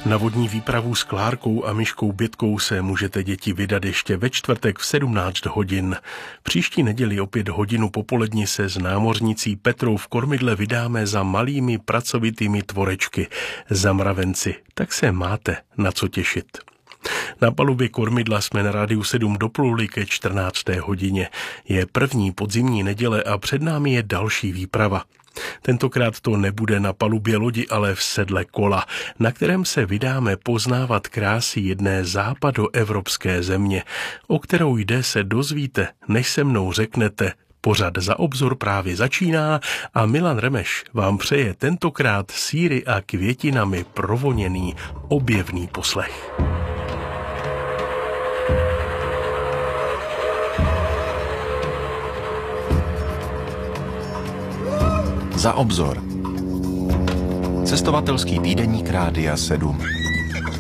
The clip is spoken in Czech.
Na vodní výpravu s Klárkou a Myškou Bětkou se můžete děti vydat ještě ve čtvrtek v 17 hodin. Příští neděli opět hodinu popolední se s námořnicí Petrou v kormidle vydáme za malými pracovitými tvorečky, za mravenci, tak se máte na co těšit. Na palubě kormidla jsme na Rádiu 7 dopluli ke 14. hodině. Je první podzimní neděle a před námi je další výprava. Tentokrát to nebude na palubě lodi, ale v sedle kola, na kterém se vydáme poznávat krásy jedné západoevropské země. O kterou jde, se dozvíte, než se mnou řeknete. Pořad Za obzor právě začíná a Milan Remeš vám přeje tentokrát sýry a květinami provoněný objevný poslech. Za obzor. Cestovatelský týdeník Rádia 7.